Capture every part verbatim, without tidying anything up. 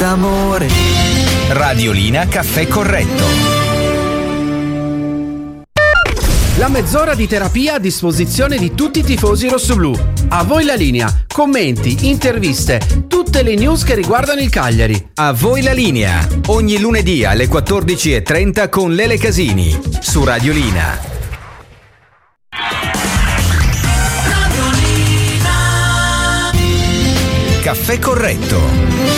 D'amore. Radiolina Caffè Corretto. La mezz'ora di terapia a disposizione di tutti i tifosi rossoblù. A voi la linea, commenti, interviste, tutte le news che riguardano il Cagliari. A voi la linea, ogni lunedì alle quattordici e trenta con Lele Casini, su Radiolina. Radiolina. Caffè Corretto.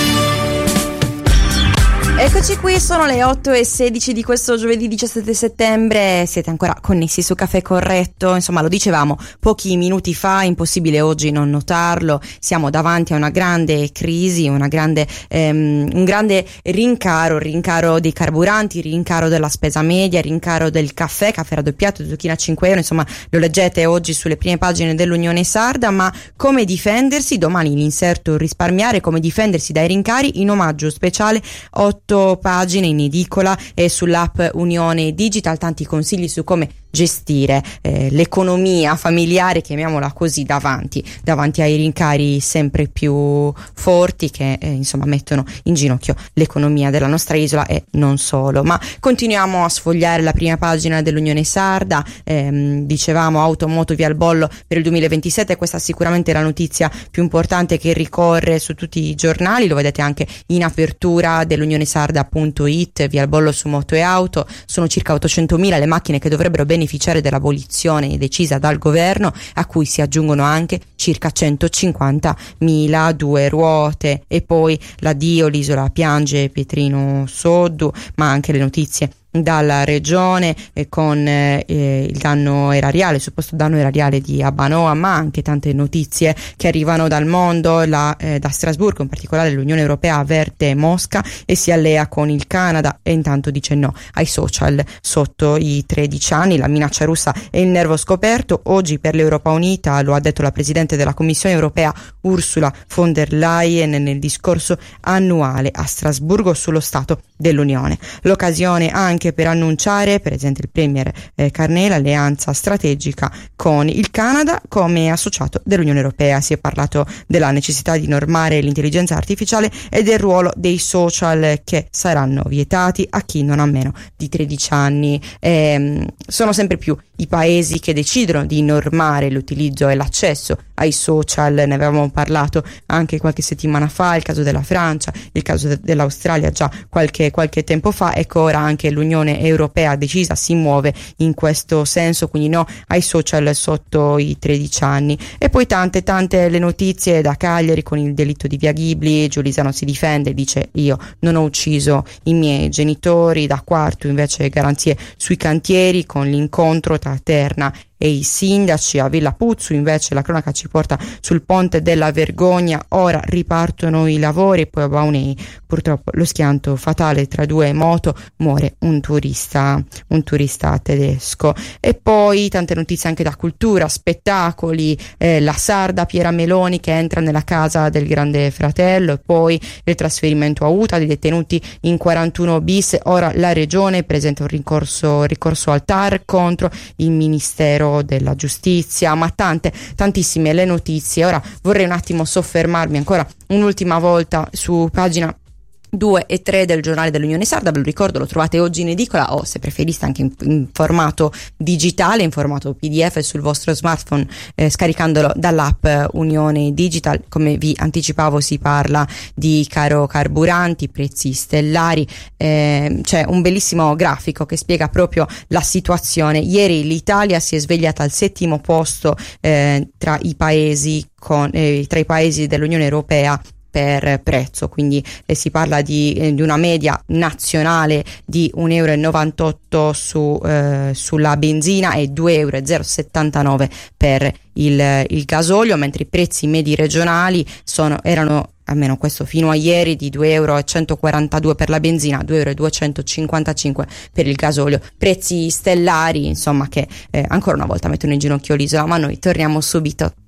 Eccoci qui, sono le otto e sedici di questo giovedì diciassette settembre, siete ancora connessi su Caffè Corretto, insomma lo dicevamo pochi minuti fa, impossibile oggi non notarlo, siamo davanti a una grande crisi, una grande, ehm, un grande rincaro, rincaro dei carburanti, rincaro della spesa media, rincaro del caffè, caffè raddoppiato, zucchine a cinque euro, insomma lo leggete oggi sulle prime pagine dell'Unione Sarda, ma come difendersi, domani l'inserto risparmiare, come difendersi dai rincari, in omaggio speciale otto pagine in edicola e sull'app Unione Digital, tanti consigli su come gestire eh, l'economia familiare, chiamiamola così, davanti davanti ai rincari sempre più forti che eh, insomma mettono in ginocchio l'economia della nostra isola e non solo. Ma continuiamo a sfogliare la prima pagina dell'Unione Sarda, ehm, dicevamo auto moto via il bollo per il duemilaventisette, questa sicuramente è la notizia più importante che ricorre su tutti i giornali, lo vedete anche in apertura dell'unione sarda punto it, via il bollo su moto e auto, sono circa ottocentomila le macchine che dovrebbero beneficiare beneficiare dell'abolizione decisa dal governo, a cui si aggiungono anche circa centocinquantamila due ruote. E poi l'addio, l'isola piange Pietrino Soddu, ma anche le notizie dalla regione eh, con eh, il danno erariale, il supposto danno erariale di Abbanoa, ma anche tante notizie che arrivano dal mondo. La, eh, da Strasburgo in particolare l'Unione Europea avverte Mosca e si allea con il Canada e intanto dice no ai social sotto i tredici anni. La minaccia russa è il nervo scoperto oggi per l'Europa Unita, lo ha detto la Presidente della Commissione Europea Ursula von der Leyen nel discorso annuale a Strasburgo sullo Stato dell'Unione. L'occasione anche per annunciare, per esempio il Premier eh, Carney, l'alleanza strategica con il Canada come associato dell'Unione Europea. Si è parlato della necessità di normare l'intelligenza artificiale e del ruolo dei social che saranno vietati a chi non ha meno di tredici anni. Eh, sono sempre più i paesi che decidono di normare l'utilizzo e l'accesso ai social, ne avevamo parlato anche qualche settimana fa, il caso della Francia, il caso de- dell'Australia già qualche, qualche tempo fa. Ecco, ora anche l'Unione Europea decisa si muove in questo senso, quindi no ai social sotto i tredici anni. E poi tante tante le notizie da Cagliari con il delitto di Via Ghibli. Giulisano si difende, dice io non ho ucciso i miei genitori. Da Quartu invece garanzie sui cantieri con l'incontro tra Terna e i sindaci. A Villa Puzzu invece la cronaca ci porta sul ponte della vergogna, ora ripartono i lavori. E poi a Baunei purtroppo lo schianto fatale tra due moto, muore un turista un turista tedesco. E poi tante notizie anche da cultura, spettacoli, eh, la sarda Piera Meloni che entra nella casa del grande fratello, e poi il trasferimento a Uta dei detenuti in quarantuno bis. Ora la regione presenta un ricorso, ricorso al T A R contro il Ministero della Giustizia, ma tante tantissime le notizie. Ora vorrei un attimo soffermarmi ancora un'ultima volta su pagina due e tre del giornale dell'Unione Sarda. Ve lo ricordo, lo trovate oggi in edicola o se preferiste anche in, in formato digitale, in formato P D F sul vostro smartphone, eh, scaricandolo dall'app Unione Digital. Come vi anticipavo si parla di caro carburanti, prezzi stellari, eh, c'è un bellissimo grafico che spiega proprio la situazione. Ieri l'Italia si è svegliata al settimo posto eh, tra i paesi con, eh, tra i paesi dell'Unione Europea per prezzo, quindi eh, si parla di, eh, di una media nazionale di un euro e novantotto su, eh, sulla benzina e due euro e zero settantanove per il, il gasolio, mentre i prezzi medi regionali sono, erano almeno questo fino a ieri di due euro e centoquarantadue per la benzina, due euro e duecentocinquantacinque per il gasolio. Prezzi stellari insomma che eh, ancora una volta mettono in ginocchio l'isola, ma noi torniamo subito.